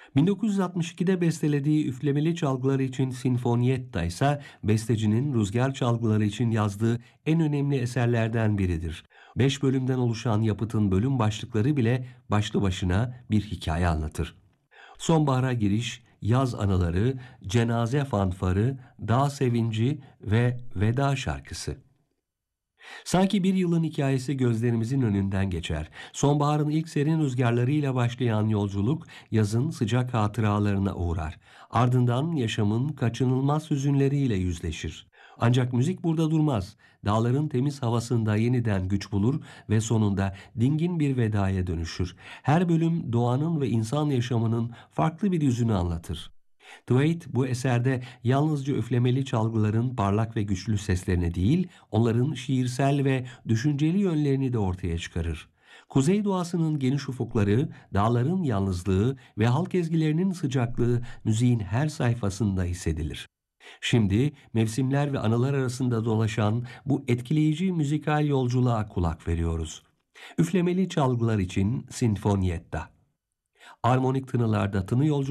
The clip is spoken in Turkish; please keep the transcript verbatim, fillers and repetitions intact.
bin dokuz yüz altmış ikide bestelediği üflemeli çalgılar için Sinfonietta ise bestecinin rüzgar çalgıları için yazdığı en önemli eserlerden biridir. Beş bölümden oluşan yapıtın bölüm başlıkları bile başlı başına bir hikaye anlatır. Sonbahara giriş, yaz anıları, cenaze fanfarı, dağ sevinci ve veda şarkısı. Sanki bir yılın hikayesi gözlerimizin önünden geçer. Sonbaharın ilk serin rüzgarlarıyla başlayan yolculuk yazın sıcak hatıralarına uğrar. Ardından yaşamın kaçınılmaz hüzünleriyle yüzleşir. Ancak müzik burada durmaz. Dağların temiz havasında yeniden güç bulur ve sonunda dingin bir vedaya dönüşür. Her bölüm doğanın ve insan yaşamının farklı bir yüzünü anlatır. Thwaite bu eserde yalnızca üflemeli çalgıların parlak ve güçlü seslerini değil, onların şiirsel ve düşünceli yönlerini de ortaya çıkarır. Kuzey doğasının geniş ufukları, dağların yalnızlığı ve halk ezgilerinin sıcaklığı müziğin her sayfasında hissedilir. Şimdi mevsimler ve anılar arasında dolaşan bu etkileyici müzikal yolculuğa kulak veriyoruz. Üflemeli çalgılar için Sinfonietta. Armonik tınılarda tını yolculuğu